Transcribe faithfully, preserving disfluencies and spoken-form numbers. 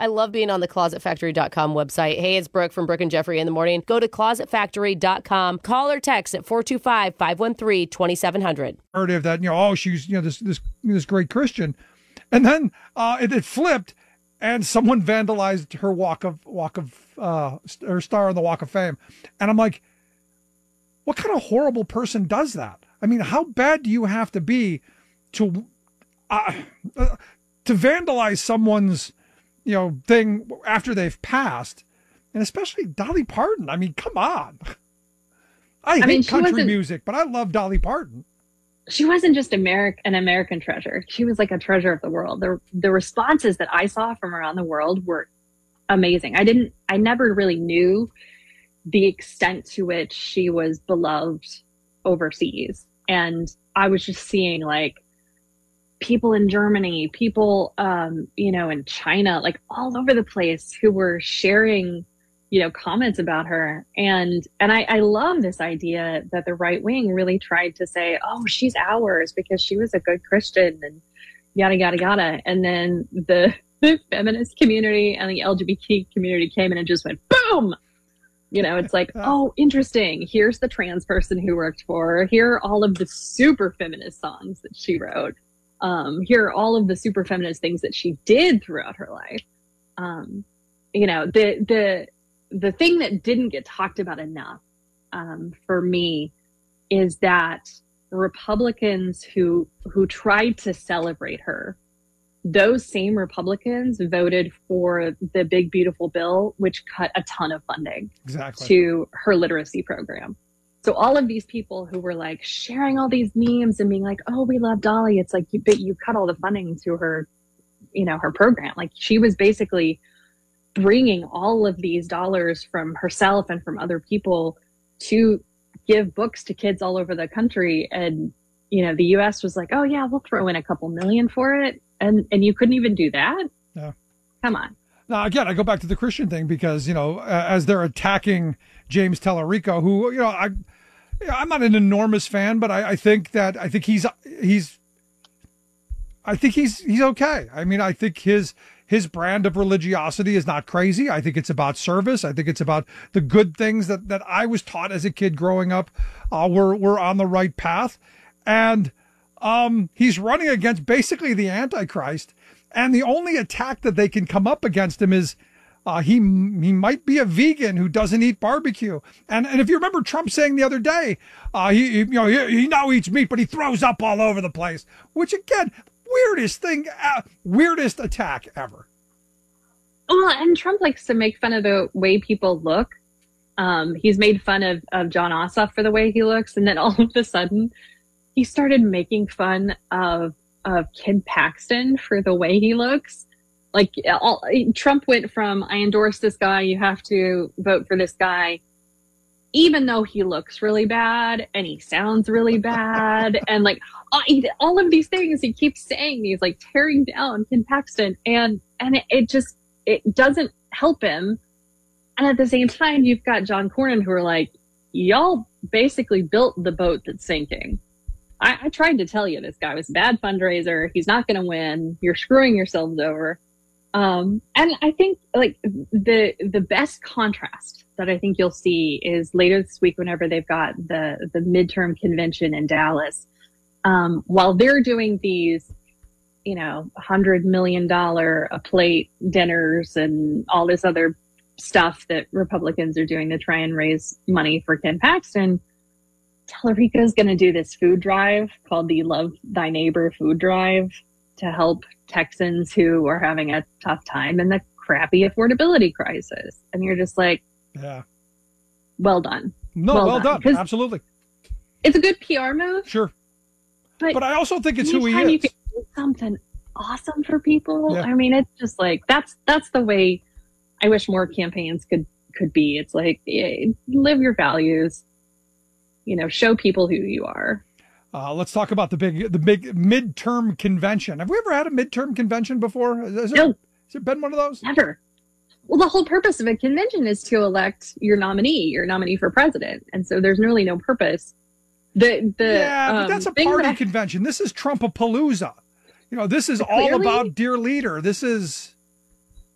I love being on the closet factory dot com website. Hey, it's Brooke from Brooke and Jeffrey in the morning. Go to closet factory dot com. Call or text at four two five, five one three, two seven zero zero. Heard of that, you know, oh, she's, you know, this this this great Christian. And then uh, it, it flipped, and someone vandalized her walk of walk of uh, her star on the Walk of Fame. And I'm like, what kind of horrible person does that? I mean, how bad do you have to be to uh, uh, to vandalize someone's, you know, thing after they've passed? And especially Dolly Parton. I mean, come on. I, I hate mean, country music, but I love Dolly Parton. She wasn't just American, an American treasure. She was like a treasure of the world. The, the responses that I saw from around the world were amazing. I didn't, I never really knew the extent to which she was beloved overseas. And I was just seeing like people in Germany, people, um, you know, in China, like all over the place who were sharing, you know, comments about her. And, and I, I love this idea that the right wing really tried to say, oh, she's ours because she was a good Christian and yada, yada, yada. And then the, the feminist community and the L G B T community came in and just went, boom. You know, it's like, oh, interesting. Here's the trans person who worked for her. Here are all of the super feminist songs that she wrote. Um, here are all of the super feminist things that she did throughout her life. Um, you know, the, the, the thing that didn't get talked about enough, um, for me is that Republicans who, who tried to celebrate her, those same Republicans voted for the Big Beautiful Bill, which cut a ton of funding exactly. to her literacy program. So all of these people who were like sharing all these memes and being like, oh, we love Dolly. It's like, you, but you cut all the funding to her, you know, her program. Like she was basically bringing all of these dollars from herself and from other people to give books to kids all over the country. And, you know, the U S was like, oh yeah, we'll throw in a couple million for it. And, and you couldn't even do that. Yeah. Come on. Now, again, I go back to the Christian thing because, you know, as they're attacking James Tallarico, who, you know, I, I'm not an enormous fan, but I, I think that, I think he's, he's, I think he's, he's okay. I mean, I think his, his brand of religiosity is not crazy. I think it's about service. I think it's about the good things that, that I was taught as a kid growing up. Uh, we're, we're on the right path. And um, he's running against basically the Antichrist. And the only attack that they can come up against him is uh, he he might be a vegan who doesn't eat barbecue. And and if you remember Trump saying the other day, uh, he, he you know he, he now eats meat, but he throws up all over the place. Which again, weirdest thing, uh, weirdest attack ever. Well, and Trump likes to make fun of the way people look. Um, he's made fun of, of John Ossoff for the way he looks. And then all of a sudden he started making fun of, of Ken Paxton for the way he looks. Like all, Trump went from, I endorse this guy, you have to vote for this guy, even though he looks really bad and he sounds really bad. And like all of these things he keeps saying, he's like tearing down Ken Paxton. And, and it, it just, it doesn't help him. And at the same time, you've got John Cornyn who are like, y'all basically built the boat that's sinking. I, I tried to tell you this guy was a bad fundraiser. He's not going to win. You're screwing yourselves over. Um, and I think like the, the best contrast that I think you'll see is later this week, whenever they've got the, the midterm convention in Dallas, um, while they're doing these, you know, hundred million dollar a plate dinners and all this other stuff that Republicans are doing to try and raise money for Ken Paxton, Tallarico is going to do this food drive called the Love Thy Neighbor Food Drive to help Texans who are having a tough time in the crappy affordability crisis. And you're just like, yeah, well done. No, well, well done. done. Absolutely. It's a good P R move. Sure. But, but I also think it's who he is. You can do something awesome for people. Yeah. I mean, it's just like, that's, that's the way I wish more campaigns could, could be. It's like, yeah, live your values, you know, show people who you are. Uh, let's talk about the big, the big midterm convention. Have we ever had a midterm convention before? Has there, no. Has there been one of those? Never. Well, the whole purpose of a convention is to elect your nominee, your nominee for president. And so there's really no purpose. The, the, yeah, but um, that's a party that I, convention. This is Trumpapalooza. You know, this is all clearly, about dear leader. This is,